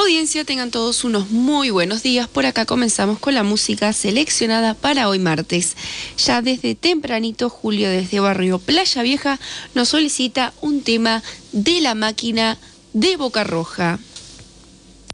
Audiencia, tengan todos unos muy buenos días. Por acá comenzamos con la música seleccionada para hoy martes. Ya desde tempranito, Julio desde Barrio Playa Vieja nos solicita un tema de La Máquina de Boca Roja.